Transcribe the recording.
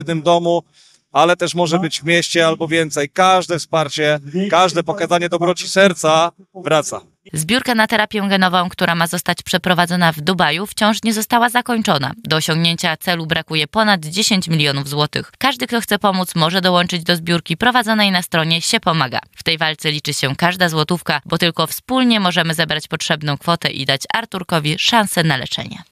jednym domu, ale też może być w mieście albo więcej. Każde wsparcie, każde pokazanie dobroci serca wraca. Zbiórka na terapię genową, która ma zostać przeprowadzona w Dubaju, wciąż nie została zakończona. Do osiągnięcia celu brakuje ponad 10 milionów złotych. Każdy, kto chce pomóc, może dołączyć do zbiórki prowadzonej na stronie Się Pomaga. W tej walce liczy się każda złotówka, bo tylko wspólnie możemy zebrać potrzebną kwotę i dać Arturkowi szansę na leczenie.